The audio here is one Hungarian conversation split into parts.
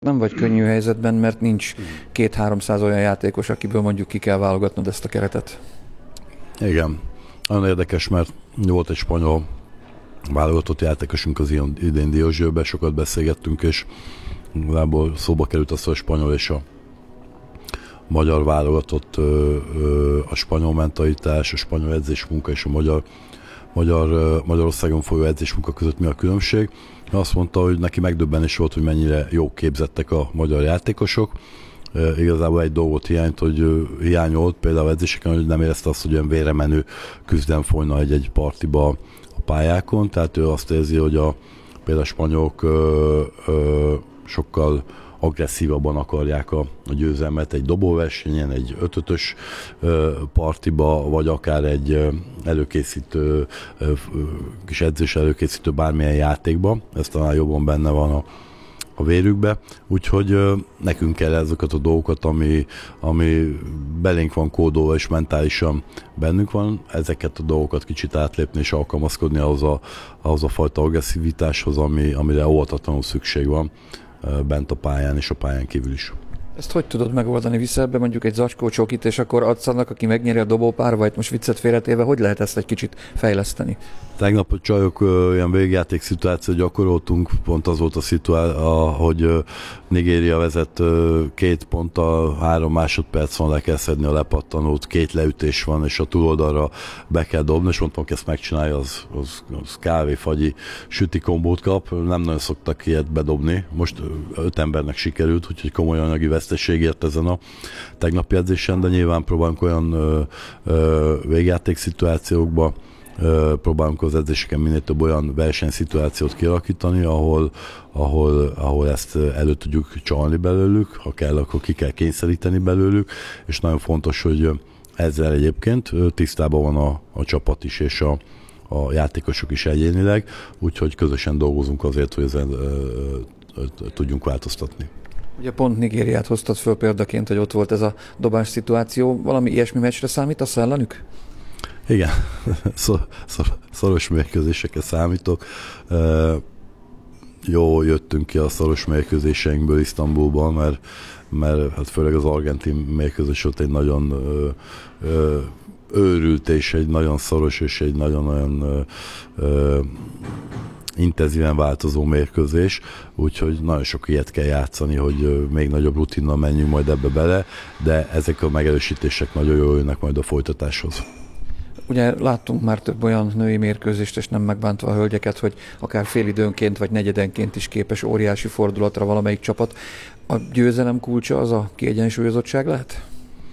Nem vagy könnyű helyzetben, mert nincs 200-300 olyan játékos, akiből mondjuk ki kell válogatnod ezt a keretet. Igen, nagyon érdekes, mert volt egy spanyol válogatott játékosunk az idén Diózsőben, sokat beszélgettünk, és igazából szóba került az, hogy a spanyol és a magyar válogatott, a spanyol mentalitás, a spanyol edzésmunka és a Magyarországon folyó edzésmunka között mi a különbség. Azt mondta, hogy neki megdöbbenés volt, hogy mennyire jó képzettek a magyar játékosok. Igazából egy dolgot hiányolt, például edzéseken, hogy nem érezte azt, hogy olyan véremenő küzdelem folyna egy partiba a pályákon, tehát ő azt érzi, hogy például a spanyolok sokkal agresszívabban akarják a győzelmet egy dobóversenyen, egy 5-5-ös partiba, vagy akár egy előkészítő, kis edzés előkészítő bármilyen játékba. Ez talán jobban benne van a vérükbe. Úgyhogy nekünk kell ezeket a dolgokat, ami belénk van kódolva és mentálisan bennünk van, ezeket a dolgokat kicsit átlépni és alkalmazkodni ahhoz a fajta agresszivitáshoz, amire óvatatlanul szükség van bent a pályán és a pályán kívül is. Ezt hogy tudod megoldani? Viszel be mondjuk egy zacskó csokit, és akkor adsz annak, aki megnyeri a dobópár, vagy most viccet félretéve, hogy lehet ezt egy kicsit fejleszteni? Tegnap a csajok olyan végjáték szituációt gyakoroltunk, pont az volt a szituáció, hogy Nigéria vezet 2 ponttal, 3 másodperc van, le kell szedni a lepattanót, 2 leütés van, és a túloldalra be kell dobni, és mondtam, hogy ezt megcsinálja, az kávé, fagyi, süti kombót kap, nem nagyon szoktak ilyet bedobni, most 5 embernek sikerült, úgyhogy komoly anyagi veszteségért ezen a tegnapi edzésen, de nyilván próbálunk olyan végjáték szituációkba, próbálunk az edzéseken minél több olyan versenyszituációt kialakítani, ahol ezt elő tudjuk csalni belőlük, ha kell, akkor ki kell kényszeríteni belőlük, és nagyon fontos, hogy ezzel egyébként tisztában van a csapat is, és a játékosok is egyénileg, úgyhogy közösen dolgozunk azért, hogy ezen tudjunk változtatni. Ugye pont Nigériát hoztad föl példaként, hogy ott volt ez a dobás szituáció. Valami ilyesmi meccsre számítasz ellenük? Igen, szoros mérkőzésekre számítok. Jó jöttünk ki a szoros mérkőzéseinkből Isztambulban, mert hát főleg az argentin mérkőzés ott egy nagyon őrült és egy nagyon szoros és egy nagyon intenzíven változó mérkőzés, úgyhogy nagyon sok ilyet kell játszani, hogy még nagyobb rutinnal menjünk majd ebbe bele, de ezek a megerősítések nagyon jól jönnek majd a folytatáshoz. Ugye láttunk már több olyan női mérkőzést, és nem megbántva a hölgyeket, hogy akár félidőnként vagy negyedenként is képes óriási fordulatra valamelyik csapat. A győzelem kulcsa az a kiegyensúlyozottság lehet?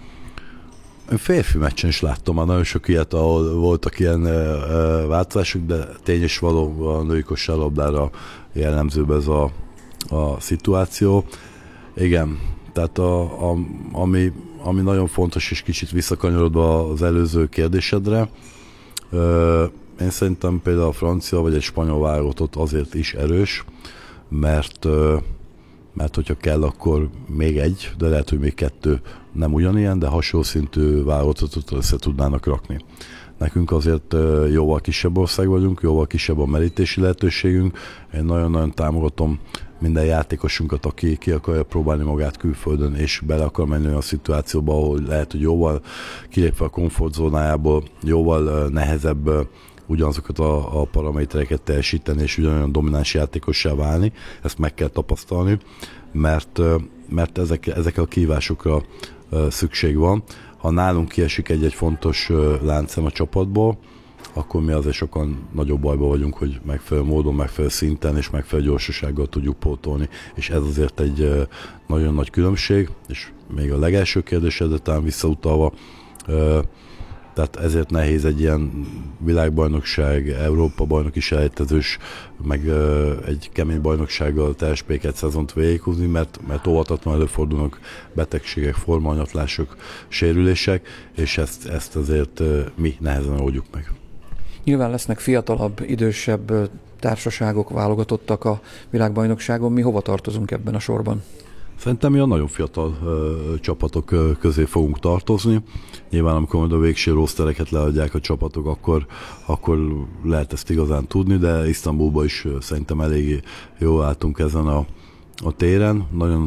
Férfi meccsen is láttam már nagyon sok ilyet, ahol voltak ilyen változások, de tény és való a női kosárlabdára jellemzőbb ez a szituáció. Igen, tehát ami nagyon fontos, és kicsit visszakanyarodva az előző kérdésedre, én szerintem például a francia vagy egy spanyol válogatott azért is erős, mert hogyha kell, akkor még egy, de lehet, hogy még 2 nem ugyanilyen, de hasonló szintű válogatottat össze tudnának rakni. Nekünk azért jóval kisebb ország vagyunk, jóval kisebb a merítési lehetőségünk. Én nagyon-nagyon támogatom minden játékosunkat, aki ki akarja próbálni magát külföldön, és bele akar menni olyan szituációba, ahol lehet, hogy jóval kilépve a komfortzónájából, jóval nehezebb ugyanazokat a paramétereket teljesíteni, és ugyanolyan domináns játékossá válni. Ezt meg kell tapasztalni, mert ezek a kihívásokra szükség van. Ha nálunk kiesik egy fontos láncszem a csapatból, akkor mi azért sokan nagyobb bajban vagyunk, hogy megfelelő módon, megfelelő szinten és megfelelő gyorsasággal tudjuk pótolni, és ez azért egy nagyon nagy különbség, és még a legelső kérdésedre talán visszautalva, tehát ezért nehéz egy ilyen világbajnokság, Európa-bajnoki selejtezős, meg egy kemény bajnoksággal teljes P2 szezont végighúzni, mert óvatatlan előfordulnak betegségek, formahanyatlások, sérülések, és ezt azért mi nehezen oldjuk meg. Nyilván lesznek fiatalabb, idősebb társaságok, válogatottak a világbajnokságon. Mi hova tartozunk ebben a sorban? Szerintem mi a nagyon fiatal csapatok közé fogunk tartozni. Nyilván amikor majd a végső rostereket leadják a csapatok, akkor lehet ezt igazán tudni, de Isztambulban is szerintem elég jól álltunk a téren, nagyon